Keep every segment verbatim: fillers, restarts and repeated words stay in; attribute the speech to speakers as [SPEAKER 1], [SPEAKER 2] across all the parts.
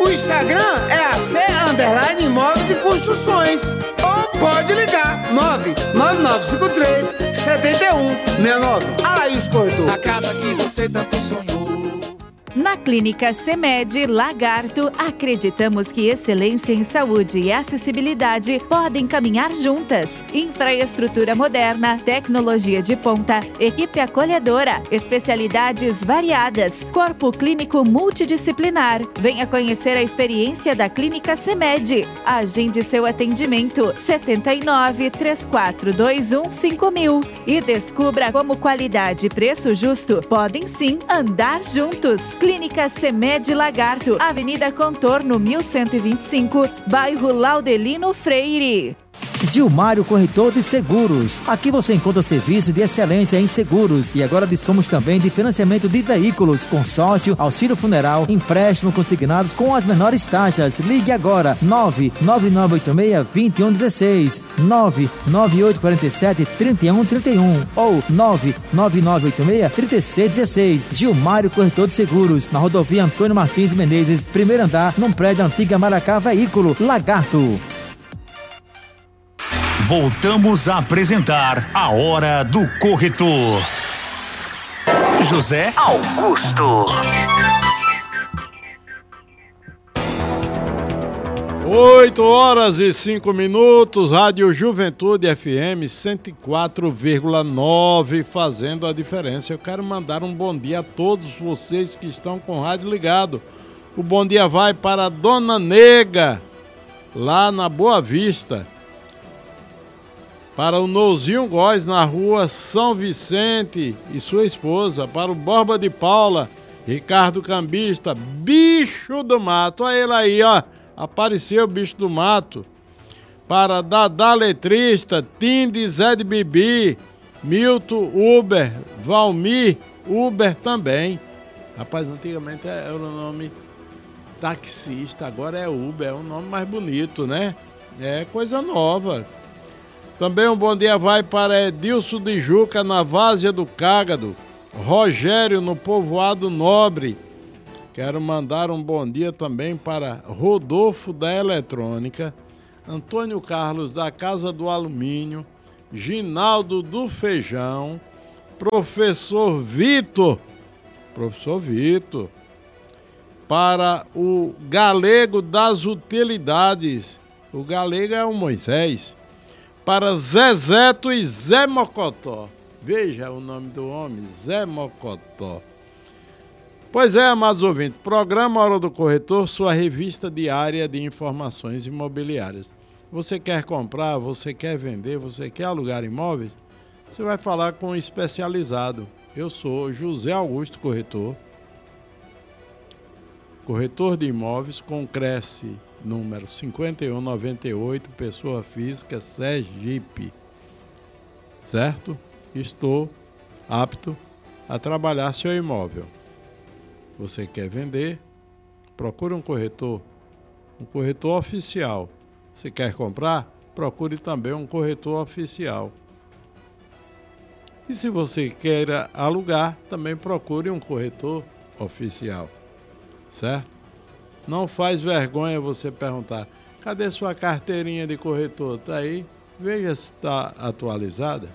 [SPEAKER 1] O Instagram é A C Underline Imóveis e Construções. Ou pode ligar nove nove nove cinco três sete um seis nove. Araújo Corretor.
[SPEAKER 2] A casa que você tanto sonhou.
[SPEAKER 3] Na Clínica CEMED Lagarto, acreditamos que excelência em saúde e acessibilidade podem caminhar juntas. Infraestrutura moderna, tecnologia de ponta, equipe acolhedora, especialidades variadas, corpo clínico multidisciplinar. Venha conhecer a experiência da Clínica CEMED. Agende seu atendimento setenta e nove, três quatro dois um, cinco mil e descubra como qualidade e preço justo podem sim andar juntos. Clínica CEMED Lagarto, Avenida Contorno mil cento e vinte e cinco, bairro Laudelino Freire.
[SPEAKER 4] Gilmário Corretor de Seguros. Aqui você encontra serviço de excelência em seguros e agora dispomos também de financiamento de veículos, consórcio, auxílio funeral, empréstimo consignados com as menores taxas. Ligue agora nove nove nove oito seis, dois um um seis, nove nove oito quatro sete, três um três um ou nove nove nove oito seis, três seis um seis. Gilmário Corretor de Seguros, na rodovia Antônio Martins Menezes, primeiro andar, num prédio Antiga Maracá Veículo, Lagarto.
[SPEAKER 5] Voltamos a apresentar a Hora do Corretor. José Augusto.
[SPEAKER 6] Oito horas e cinco minutos, Rádio Juventude F M cento e quatro vírgula nove, fazendo a diferença. Eu quero mandar um bom dia a todos vocês que estão com o rádio ligado. O bom dia vai para a Dona Nega, lá na Boa Vista. Para o Nouzinho Góes, na rua São Vicente, e sua esposa. Para o Borba de Paula, Ricardo Cambista, bicho do mato. Olha ele aí, ó. Apareceu o bicho do mato. Para Dadá Letrista, Tinde Zé de Bibi, Milton Uber, Valmir Uber também. Rapaz, antigamente era o nome taxista, agora é Uber. É um nome mais bonito, né? É coisa nova. Também um bom dia vai para Edilson de Juca, na Várzea do Cágado. Rogério, no Povoado Nobre. Quero mandar um bom dia também para Rodolfo da Eletrônica, Antônio Carlos da Casa do Alumínio, Ginaldo do Feijão, Professor Vitor, Professor Vitor, para o Galego das Utilidades. O Galego é o Moisés. Para Zezeto e Zé Mocotó. Veja o nome do homem, Zé Mocotó. Pois é, amados ouvintes, programa Hora do Corretor, sua revista diária de informações imobiliárias. Você quer comprar, você quer vender, você quer alugar imóveis? Você vai falar com um especializado. Eu sou José Augusto Corretor, corretor de imóveis com Cresce número cinquenta e um noventa e oito, pessoa física, Sergipe. Certo? Estou apto a trabalhar seu imóvel. Você quer vender? Procure um corretor, um corretor oficial. Você quer comprar? Procure também um corretor oficial. E se você quer alugar, também procure um corretor oficial. Certo? Não faz vergonha você perguntar: cadê sua carteirinha de corretor? Está aí? Veja se está atualizada.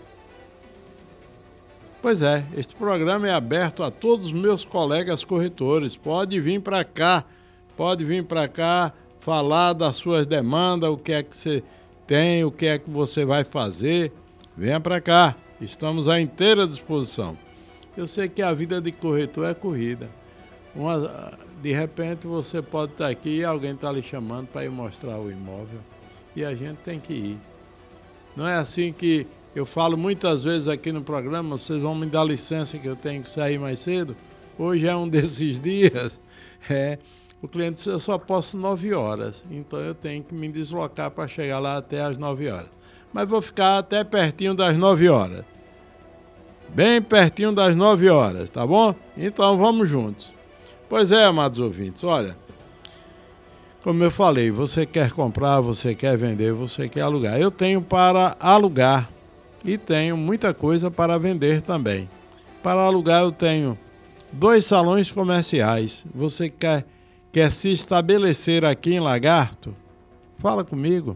[SPEAKER 6] Pois é, este programa é aberto a todos os meus colegas corretores. Pode vir para cá, pode vir para cá falar das suas demandas, o que é que você tem, o que é que você vai fazer. Venha para cá, estamos à inteira disposição. Eu sei que a vida de corretor é corrida. Uma, de repente você pode estar aqui e alguém está lhe chamando para ir mostrar o imóvel e a gente tem que ir. Não é assim que eu falo muitas vezes aqui no programa: vocês vão me dar licença que eu tenho que sair mais cedo? Hoje é um desses dias. É, o cliente disse: eu só posso nove horas, então eu tenho que me deslocar para chegar lá até às nove horas. Mas vou ficar até pertinho das nove horas. Bem pertinho das nove horas, tá bom? Então vamos juntos. Pois é, amados ouvintes, olha, como eu falei, você quer comprar, você quer vender, você quer alugar. Eu tenho para alugar e tenho muita coisa para vender também. Para alugar eu tenho dois salões comerciais. Você quer, quer se estabelecer aqui em Lagarto? Fala comigo.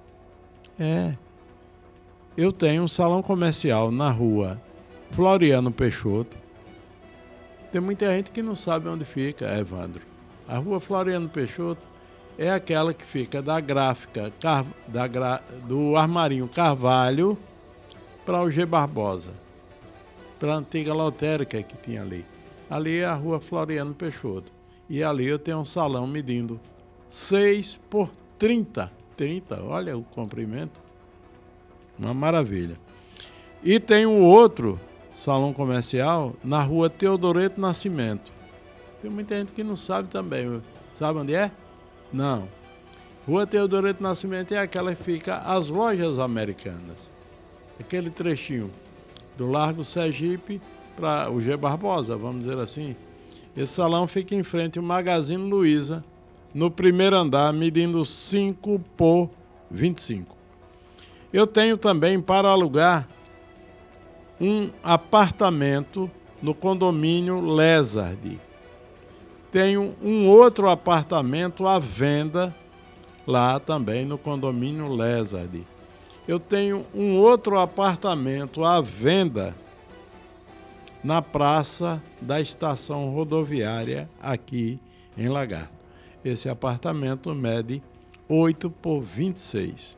[SPEAKER 6] É. Eu tenho um salão comercial na rua Floriano Peixoto. Tem muita gente que não sabe onde fica, Evandro. A rua Floriano Peixoto é aquela que fica da gráfica Car... da gra... do Armarinho Carvalho para o G. Barbosa, para a antiga lotérica que tinha ali. Ali é a rua Floriano Peixoto. E ali eu tenho um salão medindo seis por trinta. trinta, olha o comprimento. Uma maravilha. E tem um outro salão comercial na rua Teodoreto Nascimento. Tem muita gente que não sabe também. Sabe onde é? Não. Rua Teodoreto Nascimento é aquela que fica as lojas americanas. Aquele trechinho do Largo Sergipe para o G. Barbosa, vamos dizer assim. Esse salão fica em frente ao Magazine Luiza, no primeiro andar, medindo cinco por vinte e cinco. Eu tenho também para alugar um apartamento no condomínio Lézard. Tenho um outro apartamento à venda lá também no condomínio Lézard. Eu tenho um outro apartamento à venda na praça da estação rodoviária aqui em Lagarto. Esse apartamento mede oito por vinte e seis.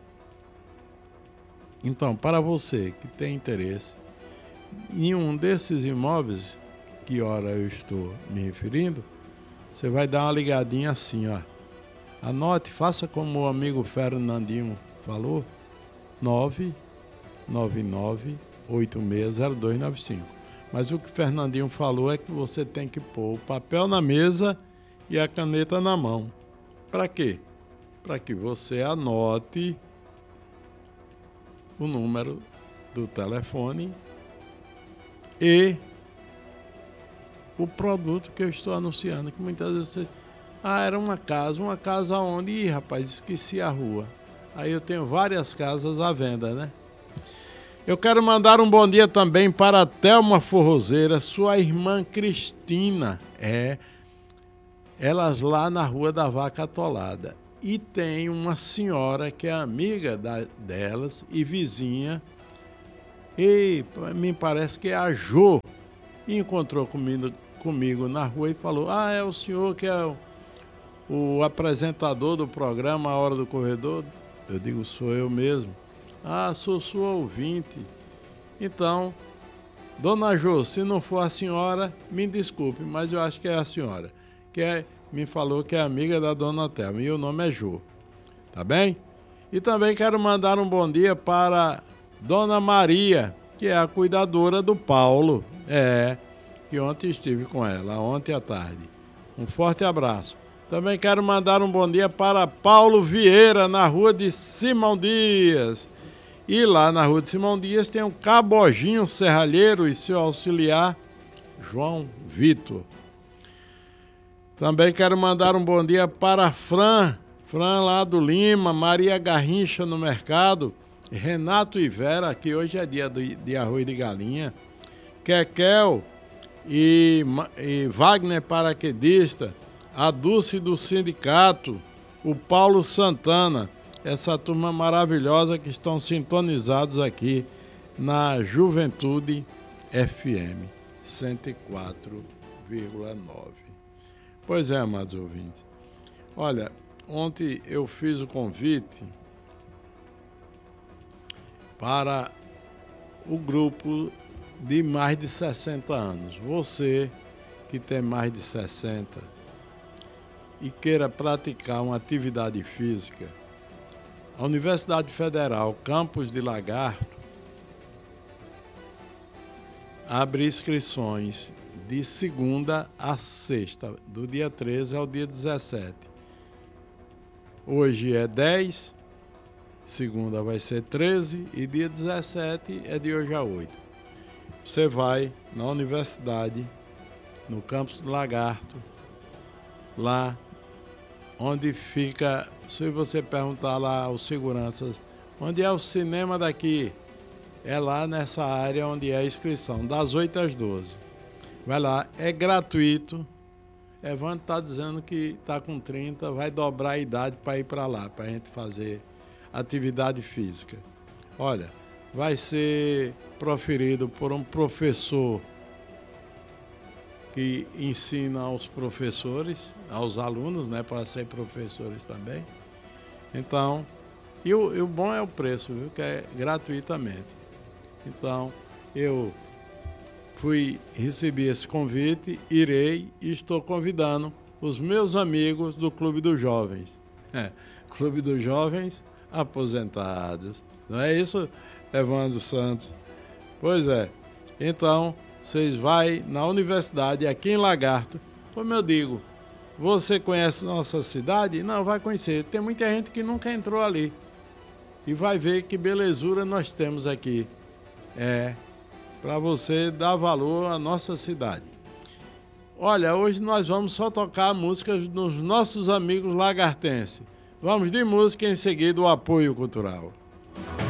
[SPEAKER 6] Então, para você que tem interesse em um desses imóveis, que hora eu estou me referindo, você vai dar uma ligadinha assim, ó. Anote, faça como o amigo Fernandinho falou, nove nove nove oito seis zero dois nove cinco. Mas o que o Fernandinho falou é que você tem que pôr o papel na mesa e a caneta na mão. Para quê? Para que você anote o número do telefone e o produto que eu estou anunciando, que muitas vezes você... Ah, era uma casa, uma casa onde? Ih, rapaz, esqueci a rua. Aí eu tenho várias casas à venda, né? Eu quero mandar um bom dia também para a Thelma Forrozeira, sua irmã Cristina. É, elas lá na Rua da Vaca Atolada. E tem uma senhora que é amiga da, delas e vizinha. E me parece que é a Jô. E encontrou comigo, comigo na rua e falou: ah, é o senhor que é o, o apresentador do programa A Hora do Corredor? Eu digo, sou eu mesmo. Ah, sou sua ouvinte. Então, dona Jô, se não for a senhora, me desculpe, mas eu acho que é a senhora. Que é, me falou que é amiga da dona Thelma e o nome é Jô. Tá bem? E também quero mandar um bom dia para dona Maria, que é a cuidadora do Paulo. É, que ontem estive com ela, ontem à tarde. Um forte abraço. Também quero mandar um bom dia para Paulo Vieira, na rua de Simão Dias. E lá na rua de Simão Dias tem um Cabojinho Serralheiro e seu auxiliar, João Vitor. Também quero mandar um bom dia para Fran, Fran lá do Lima, Maria Garrincha no mercado, Renato e Vera, que hoje é dia de, de arroz de galinha, Kekel e, e Wagner Paraquedista, a Dulce do Sindicato, o Paulo Santana, essa turma maravilhosa que estão sintonizados aqui na Juventude F M cento e quatro vírgula nove. Pois é, amados ouvintes. Olha, ontem eu fiz o convite para o grupo de mais de sessenta anos. Você que tem mais de sessenta e queira praticar uma atividade física, a Universidade Federal Campus de Lagarto abre inscrições de segunda a sexta, do dia treze ao dia dezessete. Hoje é dez, segunda vai ser treze e dia dezessete é de hoje a oito. Você vai na universidade, no campus de Lagarto, lá onde fica, se você perguntar lá aos seguranças, onde é o cinema daqui? É lá nessa área onde é a inscrição, das oito às doze. Vai lá, é gratuito, Evandro está dizendo que está com trinta, vai dobrar a idade para ir para lá, para a gente fazer atividade física. Olha, vai ser proferido por um professor que ensina aos professores, aos alunos, né, para ser professores também. Então, e o, e o bom é o preço, viu, que é gratuitamente. Então, eu fui recebi esse convite, irei e estou convidando os meus amigos do Clube dos Jovens. É, Clube dos Jovens Aposentados. Não é isso, Evandro Santos? Pois é. Então, vocês vão na universidade aqui em Lagarto. Como eu digo, você conhece nossa cidade? Não, vai conhecer. Tem muita gente que nunca entrou ali. E vai ver que belezura nós temos aqui. É, para você dar valor à nossa cidade. Olha, hoje nós vamos só tocar músicas dos nossos amigos lagartenses. Vamos de música, em seguida o apoio cultural.